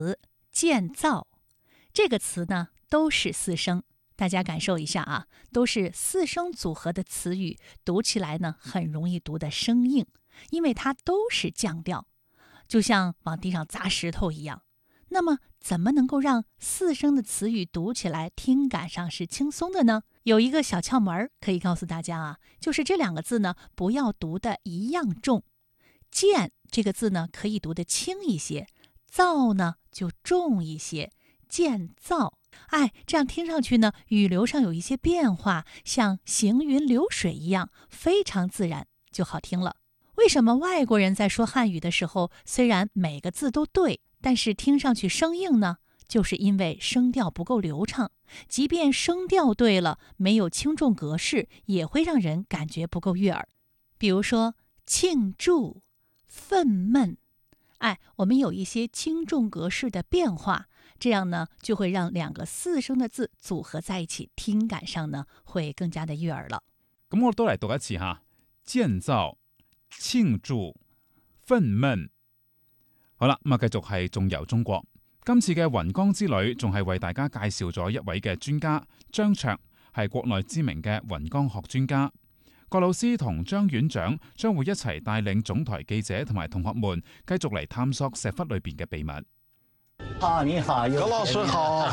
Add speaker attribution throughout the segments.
Speaker 1: 建造，这个词呢都是四声，大家感受一下啊，都是四声组合的词语，读起来呢很容易读得生硬，因为它都是降调，就像往地上砸石头一样。那么怎么能够让四声的词语读起来听感上是轻松的呢？有一个小窍门可以告诉大家啊，就是这两个字呢不要读的一样重。建这个字呢可以读得轻一些，造呢就重一些，建造。这样听上去呢语流上有一些变化，像行云流水一样，非常自然，就好听了。为什么外国人在说汉语的时候，虽然每个字都对，但是听上去生硬呢？就是因为声调不够流畅，即便声调对了，没有轻重格式，也会让人感觉不够悦耳。比如说庆祝、愤懑，我们有一些轻重格式的变化，这样呢就会让两个四声的字组合在一起，聽感上呢會更加的悦耳了。
Speaker 2: 咁我都嚟讀一次吓，建造、慶祝、憤懑。好啦，咁繼續係仲遊中國。今次嘅雲岡之旅仲係為大家介紹咗一位嘅專家張卓，係國內知名嘅雲岡學專家。郭老師同張院長將會一齊帶領總台記者同埋同學們繼續嚟探索石窟裏邊嘅秘密。
Speaker 3: 你好，
Speaker 4: 葛老師好。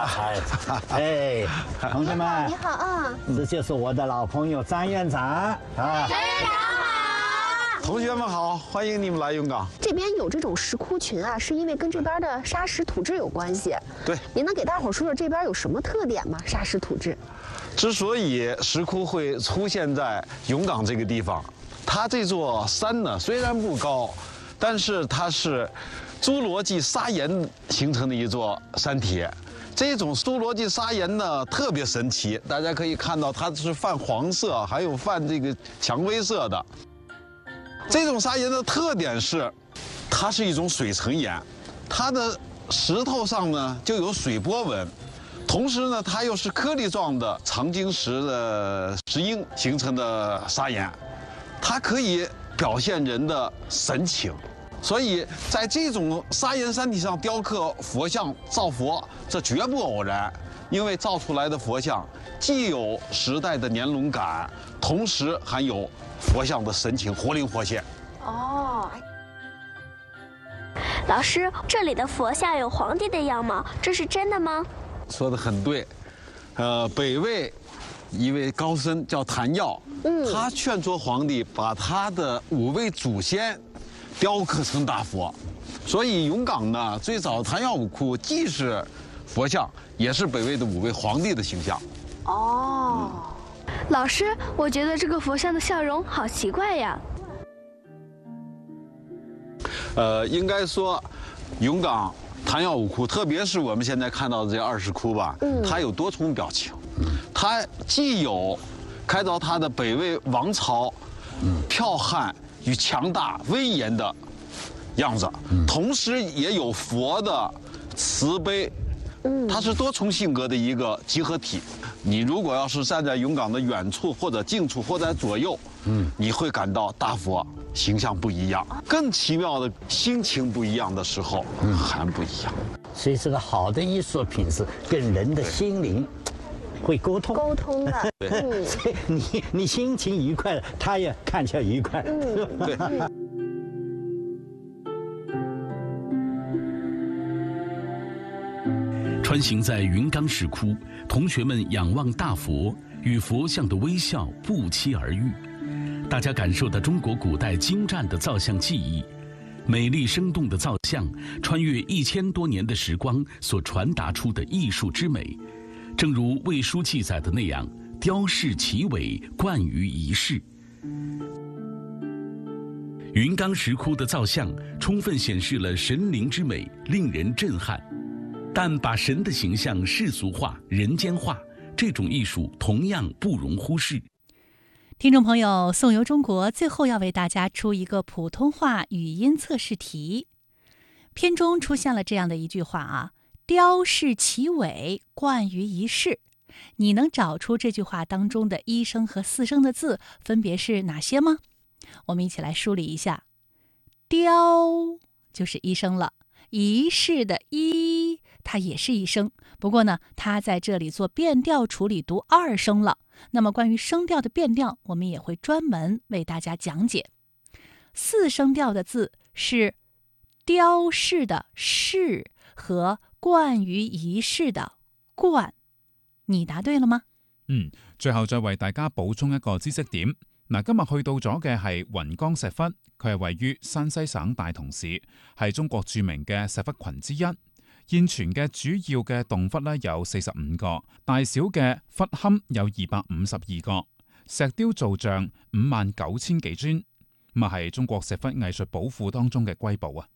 Speaker 3: 同學們，
Speaker 5: 你好啊，
Speaker 3: 這就是我的老朋友張院長啊。
Speaker 5: 張院長好。
Speaker 4: 同學們好，歡迎你們來雲岡。
Speaker 5: 這邊有這種石窟群啊，是因為跟這邊的砂石土質有關係。
Speaker 4: 對，
Speaker 5: 您能給大伙兒說說這邊有什麼特點嗎？砂石土質。
Speaker 4: 之所以石窟會出現在雲岡這個地方，它這座山呢雖然不高，但是它是侏羅紀砂岩形成的一座山體。這種侏羅紀砂岩呢特別神奇，大家可以看到它是泛黃色，還有泛這個薔薇色的。這種砂岩的特點是，它是一種水層岩，它的石頭上呢就有水波紋，同時呢它又是顆粒狀的長晶石的石英形成的砂岩，它可以表現人的神情，所以在這種砂岩山體上雕刻佛像造佛，這絕不偶然，因為造出來的佛像既有時代的年輪感，同時還有佛像的神情活靈活現。
Speaker 6: 老師，這裡的佛像有皇帝的樣嗎？這是真的嗎？
Speaker 4: 說得很對，北魏一位高僧叫譚耀，他勸說皇帝把他的5位祖先雕刻成大佛，所以雲岡呢最早譚耀武窟既是佛像，也是北魏的5位皇帝的形象。
Speaker 6: 老師，我覺得這個佛像的笑容好奇怪呀。
Speaker 4: 應該說，雲岡譚耀武窟，特別是我們現在看到的這20窟吧，它有多重表情，它既有開鑿它的北魏王朝剽悍與強大威嚴的樣子，同時也有佛的慈悲，它是多重性格的一個集合體。你如果要是站在雲岡的遠處或者近處或者左右，你會感到大佛形象不一樣，更奇妙的心情不一樣的時候，還不一樣。
Speaker 3: 所以這個好的藝術品是跟人的心靈會溝通。
Speaker 5: 溝通的。
Speaker 3: 所以你心情愉快了，他也看起來愉快。
Speaker 4: 對。
Speaker 7: 穿行在雲岡石窟，同學們仰望大佛，與佛像的微笑不期而遇。大家感受到中國古代精湛的造像技藝，美麗生動的造像穿越1000多年的時光所傳達出的藝術之美，正如魏書記載的那樣，雕飾奇偉，貫於一世。雲岡石窟的造像充分顯示了神靈之美，令人震撼。但把神的形象世俗化、人間化，這種藝術同樣不容忽視。
Speaker 1: 聽眾朋友，宋遊中國最後要為大家出一個普通話語音測試題。片中出現了這樣的一句話啊，雕飾奇偉，貫於一世。你能找出這句話當中的一聲和四聲的字分別是哪些嗎？我們一起來梳理一下。雕就是一聲了， 仪式的仪，它也是一声，不过呢，它在这里做变调处理读二声了。那么关于声调的变调，我们也会专门为大家讲解。四声调的字是雕饰的饰和冠于仪式的冠，你答對了嗎？
Speaker 2: 最後再為大家補充一個知識點。嗱，今日去到咗嘅係雲岡石窟，佢係位於山西省大同市，係中國著名嘅石窟群之一。現存嘅主要嘅洞窟呢有45個，大小嘅窟龕有252個，石雕造像59000幾尊，咁係中國石窟藝術寶庫當中嘅瑰寶啊！